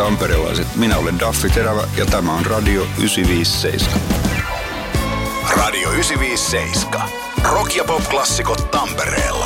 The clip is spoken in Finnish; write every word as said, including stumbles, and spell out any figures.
tamperelaiset, minä olen Daffi Terävä ja tämä on Radio yhdeksänsataaviisikymmentäseitsemän. Radio yhdeksänsataaviisikymmentäseitsemän. Rock ja pop-klassikot Tampereella.